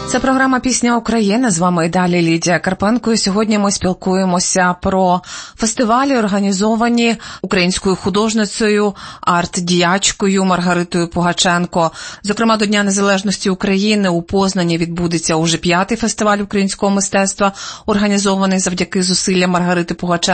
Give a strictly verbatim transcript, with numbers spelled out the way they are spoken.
Це програма «Пісня України». З вами і далі Лідія Карпенко. І сьогодні ми спілкуємося про фестивалі, організовані українською художницею, арт-діячкою Маргаритою Пугаченко. Зокрема, до Дня Незалежності України у Познані відбудеться уже п'ятий фестиваль українського мистецтва, організований завдяки зусиллям Маргарити Пугаченко.